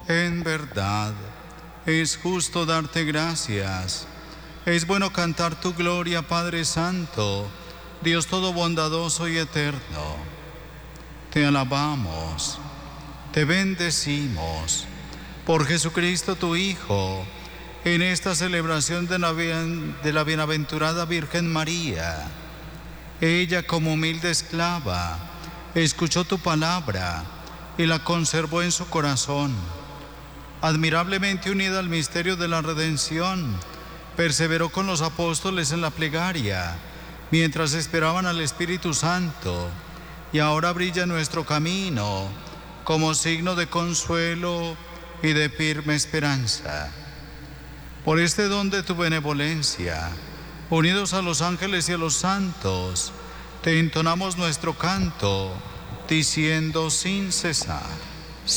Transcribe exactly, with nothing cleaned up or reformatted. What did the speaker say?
En verdad, es justo darte gracias. Es bueno cantar tu gloria, Padre Santo, Dios todo bondadoso y eterno. Te alabamos, te bendecimos por Jesucristo tu Hijo, en esta celebración de la, de la bienaventurada Virgen María. Ella, como humilde esclava, escuchó tu palabra y la conservó en su corazón. Admirablemente unida al misterio de la redención, perseveró con los apóstoles en la plegaria, mientras esperaban al Espíritu Santo, y ahora brilla en nuestro camino como signo de consuelo y de firme esperanza. Por este don de tu benevolencia, unidos a los ángeles y a los santos, te entonamos nuestro canto, diciendo sin cesar: